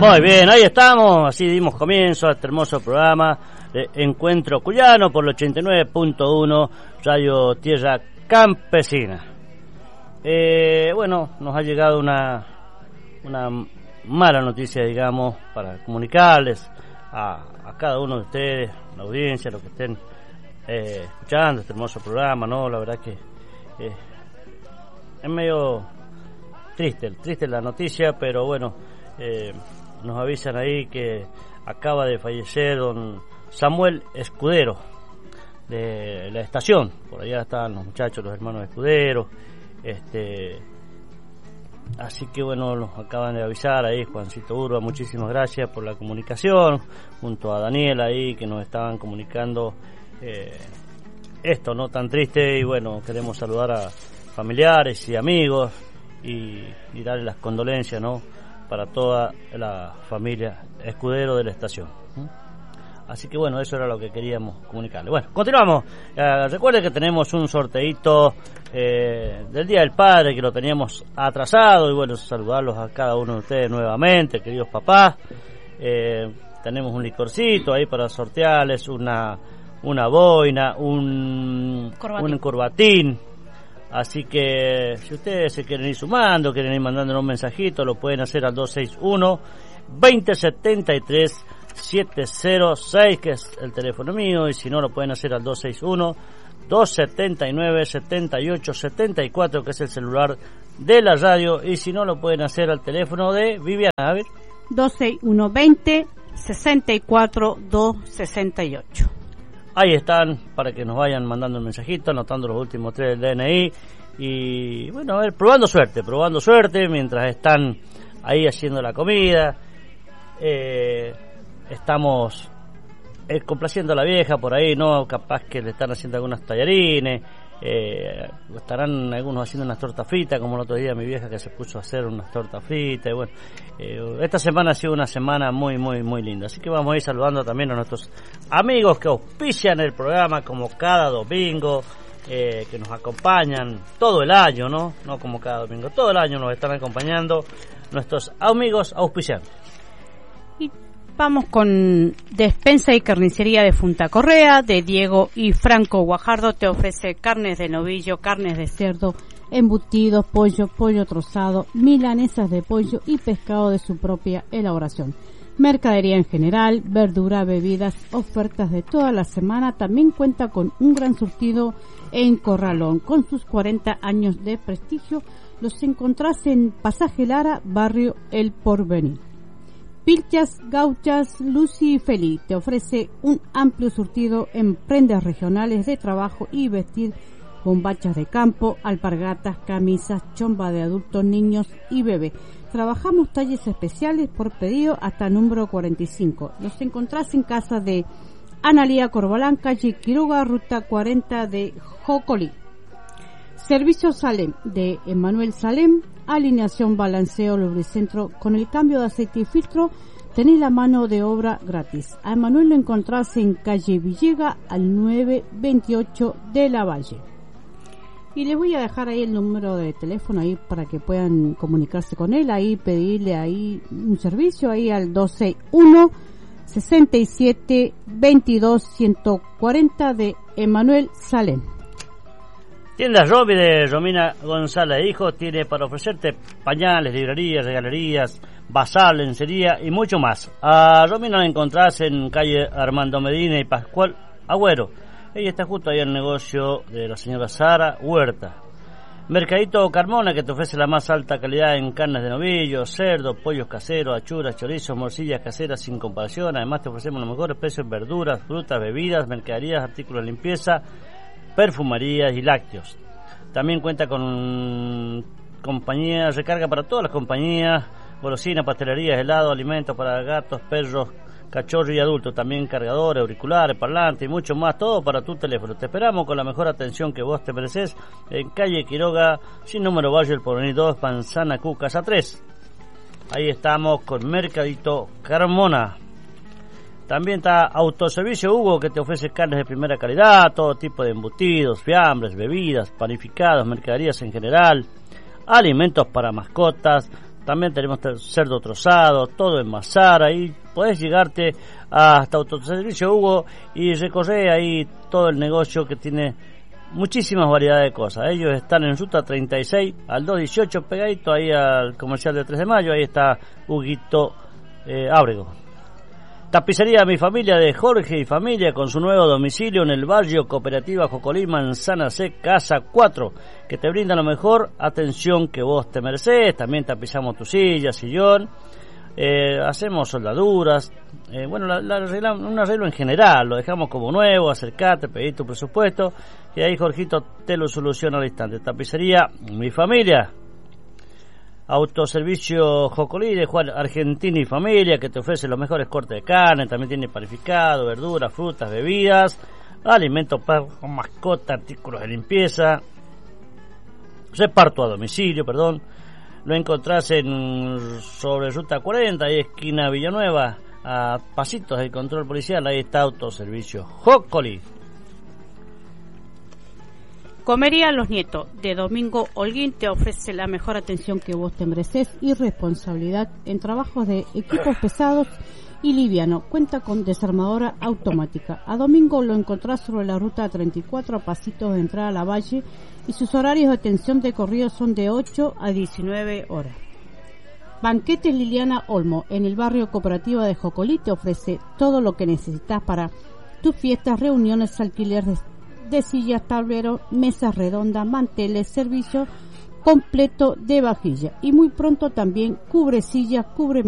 Muy bien, ahí estamos, así dimos comienzo a este hermoso programa de Encuentro Cuyano por el 89.1 Radio Tierra Campesina. Bueno, nos ha llegado una mala noticia, digamos, para comunicarles a cada uno de ustedes, la audiencia, los que estén escuchando este hermoso programa, ¿no? La verdad que es medio triste la noticia, pero bueno, nos avisan ahí que acaba de fallecer don Samuel Escudero de la estación. Por allá están los muchachos, los hermanos Escudero. Así que bueno, nos acaban de avisar ahí, Juancito Urba, muchísimas gracias por la comunicación, junto a Daniel ahí que nos estaban comunicando esto, ¿no? Tan triste. Y bueno, queremos saludar a familiares y amigos y darle las condolencias, ¿no? Para toda la familia Escudero de la estación. Así que bueno, eso era lo que queríamos comunicarle. Bueno, continuamos. Recuerden que tenemos un sorteito del Día del Padre, que lo teníamos atrasado, y bueno, saludarlos a cada uno de ustedes nuevamente, queridos papás. Tenemos un licorcito ahí para sortearles, una boina, un corbatín. Así que si ustedes se quieren ir sumando, quieren ir mandando un mensajito, lo pueden hacer al 261-2073-706, que es el teléfono mío, y si no, lo pueden hacer al 261-279-7874, que es el celular de la radio, y si no, lo pueden hacer al teléfono de Viviana. A ver. 261-20-64-268. Ahí están, para que nos vayan mandando un mensajito, anotando los últimos 3 del DNI. Y bueno, a ver, probando suerte mientras están ahí haciendo la comida. Estamos complaciendo a la vieja por ahí, ¿no? Capaz que le están haciendo algunos tallarines. Estarán algunos haciendo unas tortas fritas, como el otro día mi vieja que se puso a hacer unas tortas fritas. Y bueno, esta semana ha sido una semana muy linda, así que vamos a ir saludando también a nuestros amigos que auspician el programa como cada domingo, que nos acompañan todo el año, no como cada domingo, todo el año nos están acompañando nuestros amigos auspiciantes. Y vamos con Despensa y Carnicería de Punta Correa, de Diego y Franco Guajardo. Te ofrece carnes de novillo, carnes de cerdo, embutidos, pollo trozado, milanesas de pollo y pescado de su propia elaboración. Mercadería en general, verdura, bebidas, ofertas de toda la semana. También cuenta con un gran surtido en Corralón. Con sus 40 años de prestigio, los encontrás en Pasaje Lara, barrio El Porvenir. Pilchas Gauchas Lucy y Feli te ofrece un amplio surtido en prendas regionales de trabajo y vestir, bombachas de campo, alpargatas, camisas, chomba de adultos, niños y bebé. Trabajamos talles especiales por pedido hasta número 45. Los encontrás en casa de Analía Corbalán, calle Quiroga, ruta 40 de Jocolí. Servicio Salem de Emanuel Salem, alineación, balanceo, lubricentro. Con el cambio de aceite y filtro tenés la mano de obra gratis. A Emanuel lo encontrás en calle Villega al 928 de la Valle. Y les voy a dejar ahí el número de teléfono ahí para que puedan comunicarse con él, ahí pedirle ahí un servicio ahí al 261 67 22 140 de Emanuel Salem. Tiendas Robi de Romina González Hijos tiene para ofrecerte pañales, librerías, regalerías, bazar, lencería y mucho más. A Romina la encontrás en calle Armando Medina y Pascual Agüero. Ella está justo ahí en el negocio de la señora Sara Huerta. Mercadito Carmona, que te ofrece la más alta calidad en carnes de novillo, cerdo, pollos caseros, achuras, chorizos, morcillas caseras sin comparación. Además te ofrecemos los mejores precios en verduras, frutas, bebidas, mercaderías, artículos de limpieza, perfumerías y lácteos. También cuenta con compañía, recarga para todas las compañías, golosinas, pastelerías, helados, alimentos para gatos, perros, cachorros y adultos. También cargadores, auriculares, parlantes y mucho más, todo para tu teléfono. Te esperamos con la mejor atención que vos te mereces en calle Quiroga, sin número, Valle El Porvenir 2, Panzana Q, Casa 3. Ahí estamos con Mercadito Carmona. También está Autoservicio Hugo, que te ofrece carnes de primera calidad, todo tipo de embutidos, fiambres, bebidas, panificados, mercaderías en general, alimentos para mascotas, También tenemos cerdo trozado, todo en Mazara, y podés llegarte hasta Autoservicio Hugo y recorrer ahí todo el negocio que tiene muchísimas variedades de cosas. Ellos están en ruta 36 al 218, pegadito ahí al comercial de 3 de mayo, ahí está Huguito Ábrego. Tapicería Mi Familia de Jorge y Familia, con su nuevo domicilio en el barrio Cooperativa Jocolí, Manzana C, Casa 4, que te brinda la mejor atención que vos te mereces. También tapizamos tu silla, sillón, hacemos soldaduras, un arreglo en general, lo dejamos como nuevo. Acercate, pedí tu presupuesto y ahí Jorgito te lo soluciona al instante. Tapicería Mi Familia. Autoservicio Jocolí de Juan Argentina y Familia, que te ofrece los mejores cortes de carne, también tiene panificado, verduras, frutas, bebidas, alimentos para mascota, artículos de limpieza, reparto a domicilio, lo encontrás sobre Ruta 40, ahí esquina Villanueva, a pasitos del control policial, ahí está Autoservicio Jocolí. Comería Los Nietos de Domingo Holguín te ofrece la mejor atención que vos te mereces y responsabilidad en trabajos de equipos pesados y livianos. Cuenta con desarmadora automática. A Domingo lo encontrás sobre la ruta 34 a pasitos de entrada a la Valle, y sus horarios de atención de corrido son de 8 a 19 horas. Banquetes Liliana Olmo en el barrio Cooperativa de Jocolí te ofrece todo lo que necesitas para tus fiestas, reuniones, alquiler de sillas, tableros, mesas redondas, manteles, servicio completo de vajilla, y muy pronto también cubre sillas, cubre